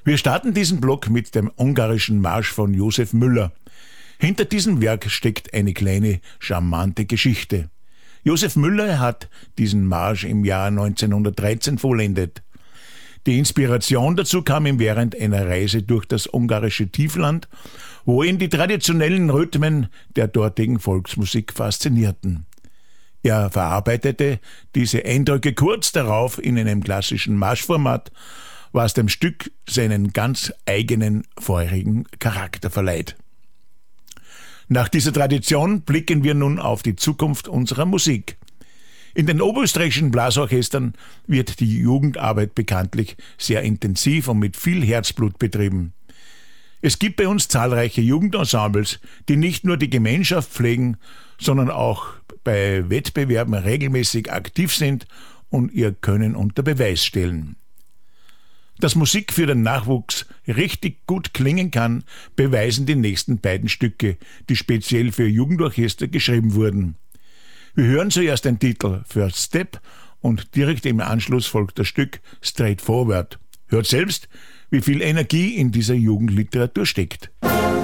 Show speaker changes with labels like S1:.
S1: Wir starten diesen Block mit dem ungarischen Marsch von Josef Müller. Hinter diesem Werk steckt eine kleine, charmante Geschichte. Josef Müller hat diesen Marsch im Jahr 1913 vollendet. Die Inspiration dazu kam ihm während einer Reise durch das ungarische Tiefland, wo ihn die traditionellen Rhythmen der dortigen Volksmusik faszinierten. Er verarbeitete diese Eindrücke kurz darauf in einem klassischen Marschformat, was dem Stück seinen ganz eigenen, feurigen Charakter verleiht. Nach dieser Tradition blicken wir nun auf die Zukunft unserer Musik. In den oberösterreichischen Blasorchestern wird die Jugendarbeit bekanntlich sehr intensiv und mit viel Herzblut betrieben. Es gibt bei uns zahlreiche Jugendensembles, die nicht nur die Gemeinschaft pflegen, sondern auch bei Wettbewerben regelmäßig aktiv sind und ihr Können unter Beweis stellen. Dass Musik für den Nachwuchs richtig gut klingen kann, beweisen die nächsten beiden Stücke, die speziell für Jugendorchester geschrieben wurden. Wir hören zuerst den Titel First Step und direkt im Anschluss folgt das Stück Straightforward. Hört selbst, wie viel Energie in dieser Jugendliteratur steckt.